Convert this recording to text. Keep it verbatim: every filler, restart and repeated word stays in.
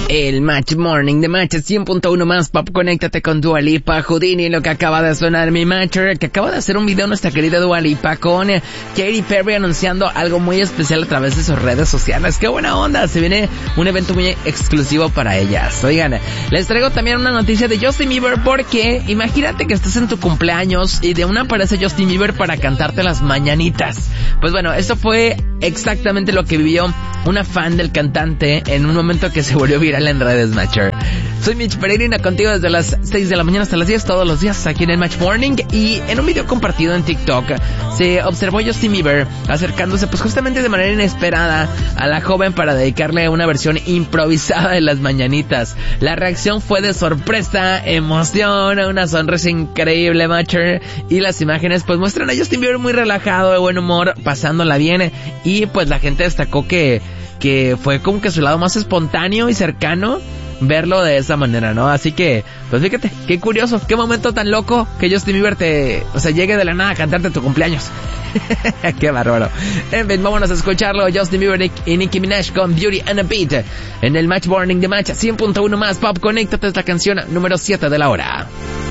El Match Morning de Match cien punto uno más Pop. Conéctate con Dua Lipa, Houdini, lo que acaba de sonar mi Matcher, que acaba de hacer un video nuestra querida Dua Lipa con Katy Perry anunciando algo muy especial a través de sus redes sociales. ¡Qué buena onda! Se viene un evento muy exclusivo para ellas. Oigan, les traigo también una noticia de Justin Bieber, porque imagínate que estás en tu cumpleaños y de una aparece Justin Bieber para cantarte las mañanitas. Pues bueno, esto fue exactamente lo que vivió una fan del cantante en un momento que se volvió viral en redes, Matcher. Soy Mitch Peregrina, contigo desde las seis de la mañana hasta las diez todos los días aquí en el Match Morning, y en un video compartido en TikTok se observó a Justin Bieber acercándose pues justamente de manera inesperada a la joven para dedicarle una versión improvisada de las mañanitas. La reacción fue de sorpresa, emoción, una sonrisa increíble, Matcher, y las imágenes pues muestran a Justin Bieber muy relajado, de buen humor, pasándola bien, y pues la gente destacó que que fue como que su lado más espontáneo y cercano verlo de esa manera, ¿no? Así que, pues fíjate, qué curioso, qué momento tan loco que Justin Bieber te, o sea, llegue de la nada a cantarte tu cumpleaños. Qué bárbaro. En fin, vámonos a escucharlo, Justin Bieber y Nicki Minaj con Beauty and a Beat en el Match Morning de Match cien punto uno más Pop. Conéctate, es la canción número siete de la hora.